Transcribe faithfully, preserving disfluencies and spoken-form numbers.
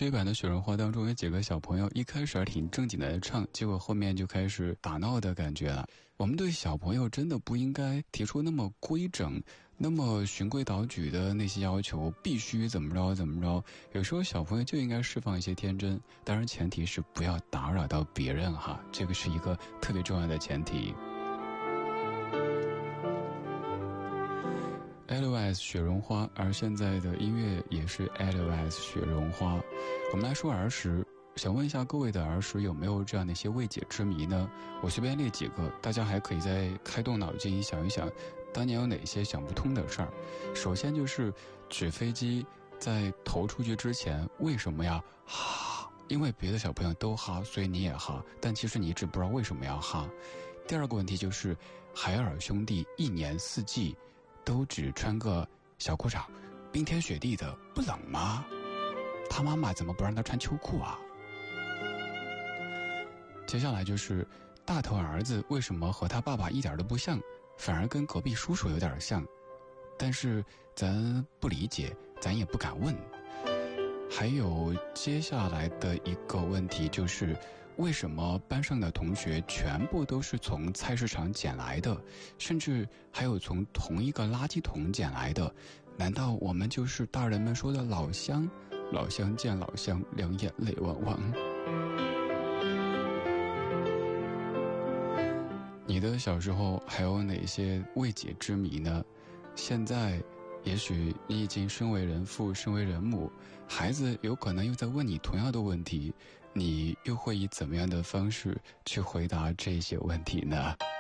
这一版的雪绒花当中有几个小朋友一开始还挺正经的唱，结果后面就开始打闹的感觉了。我们对小朋友真的不应该提出那么规整那么循规蹈矩的那些要求，必须怎么着怎么着。有时候小朋友就应该释放一些天真，当然前提是不要打扰到别人哈，这个是一个特别重要的前提。L O S 雪绒花，而现在的音乐也是 L O S 雪绒花。我们来说儿时，想问一下各位的儿时有没有这样的一些未解之谜呢？我随便列几个，大家还可以再开动脑筋想一想，当年有哪些想不通的事儿。首先就是纸飞机在投出去之前为什么要哈？因为别的小朋友都哈，所以你也哈，但其实你一直不知道为什么要哈。第二个问题就是海尔兄弟一年四季都只穿个小裤衩，冰天雪地的不冷吗？他妈妈怎么不让他穿秋裤啊？接下来就是大头儿子为什么和他爸爸一点都不像，反而跟隔壁叔叔有点像，但是咱不理解，咱也不敢问。还有接下来的一个问题就是为什么班上的同学全部都是从菜市场捡来的，甚至还有从同一个垃圾桶捡来的？难道我们就是大人们说的老乡？老乡见老乡，两眼泪汪汪。你的小时候还有哪些未解之谜呢？现在也许你已经身为人父，身为人母，孩子有可能又在问你同样的问题，你又会以怎么样的方式去回答这些问题呢？